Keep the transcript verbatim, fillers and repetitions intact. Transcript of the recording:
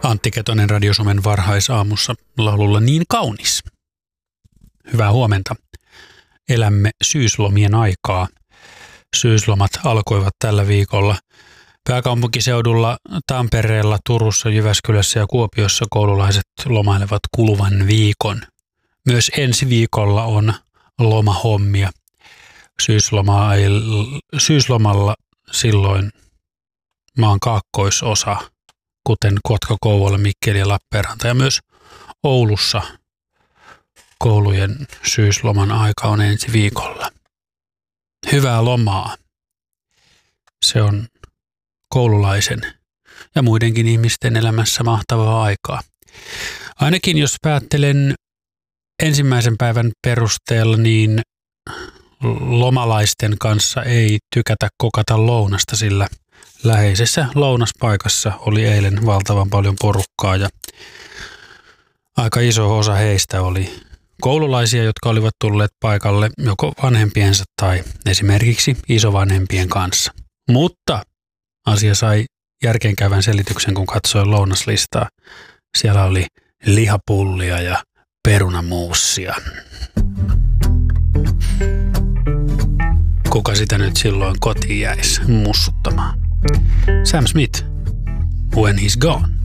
Antti Ketonen Radio Suomen varhaisaamussa laululla Niin kaunis. Hyvää huomenta. Elämme syyslomien aikaa. Syyslomat alkoivat tällä viikolla. Pääkaupunkiseudulla, Tampereella, Turussa, Jyväskylässä ja Kuopiossa koululaiset lomailevat kuluvan viikon. Myös ensi viikolla on lomahommia. Syysloma ei, syyslomalla silloin maan kaakkoisosa, kuten Kotka, Kouvola, Mikkeli ja Lappeenranta ja myös Oulussa koulujen syysloman aika on ensi viikolla. Hyvää lomaa. Se on koululaisen ja muidenkin ihmisten elämässä mahtavaa aikaa. Ainakin jos päättelen ensimmäisen päivän perusteella, niin lomalaisten kanssa ei tykätä kokata lounasta, sillä läheisessä lounaspaikassa oli eilen valtavan paljon porukkaa ja aika iso osa heistä oli koululaisia, jotka olivat tulleet paikalle joko vanhempiensa tai esimerkiksi isovanhempien kanssa. Mutta asia sai järkeenkäyvän selityksen, kun katsoin lounaslistaa. Siellä oli lihapullia ja perunamuussia. Kuka sitä nyt silloin kotiin jäisi mussuttamaan? Sam Smith, When He's Gone.